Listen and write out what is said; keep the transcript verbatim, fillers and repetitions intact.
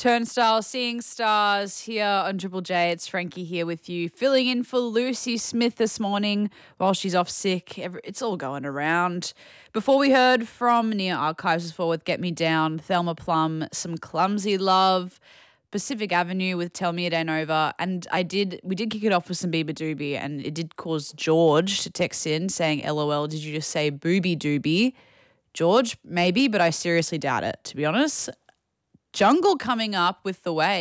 Turnstile, Seeing Stars here on Triple J. It's Frankie here with you, filling in for Lucy Smith this morning while she's off sick. It's all going around. Before we heard from Nia Archives before with Get Me Down, Thelma Plum, some Clumsy Love, Pacific Avenue with Tell Me It Ain't Over, and I did we did kick it off with some Bieber Doobie, and it did cause George to text in saying, LOL, did you just say Booby Doobie? George, maybe, but I seriously doubt it, to be honest. Jungle coming up with The Way.